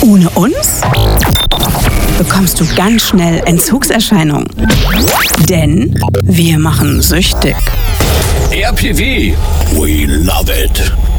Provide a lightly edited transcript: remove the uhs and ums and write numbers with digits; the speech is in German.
Ohne uns bekommst du ganz schnell Entzugserscheinungen. Denn wir machen süchtig. RPW, we love it.